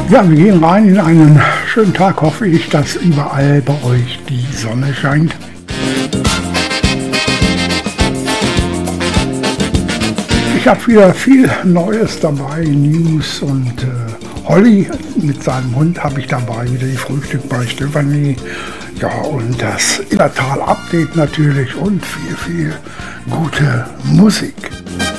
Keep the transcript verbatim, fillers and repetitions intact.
Ja, wir gehen rein in einen schönen Tag, hoffe ich, dass überall bei euch die Sonne scheint. Ich habe wieder viel Neues dabei, News und äh, Holly mit seinem Hund habe ich dabei, wieder die Frühstück bei Stefanie. Ja, und das Illertal-Update natürlich und viel, viel gute Musik.